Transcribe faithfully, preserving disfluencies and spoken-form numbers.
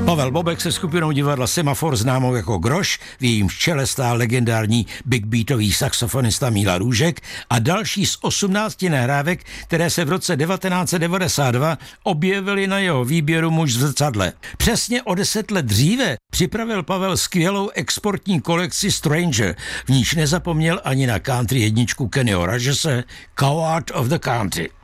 Pavel Bobek se skupinou divadla Semafor známou jako Groš, v jejímž čele stál legendární big beatový saxofonista Míla Růžek a další z osmnácti nahrávek, které se v roce devatenáct set devadesát dva objevily na jeho výběru Muž v zrcadle. Přesně o deset let dříve připravil Pavel skvělou exportní kolekci Stranger, v níž nezapomněl ani na country jedničku Kennyho Rogerse Coward of the Country.